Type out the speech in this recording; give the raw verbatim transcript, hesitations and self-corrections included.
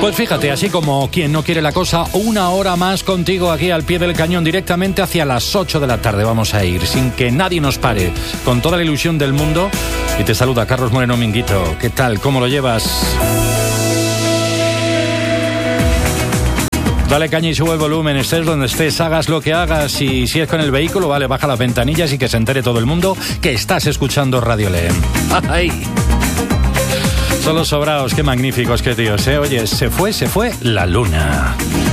Pues fíjate, así como quien no quiere la cosa, una hora más contigo aquí al pie del cañón, directamente hacia las ocho de la tarde vamos a ir, sin que nadie nos pare, con toda la ilusión del mundo. Y te saluda Carlos Moreno Minguito. ¿Qué tal? ¿Cómo lo llevas? Dale caña y sube el volumen, estés donde estés, hagas lo que hagas, y si es con el vehículo, vale, baja las ventanillas y que se entere todo el mundo que estás escuchando Radio Leem. ¡Ay! Son los sobraos, qué magníficos, qué tíos, ¿eh? Oye, se fue, se fue la luna.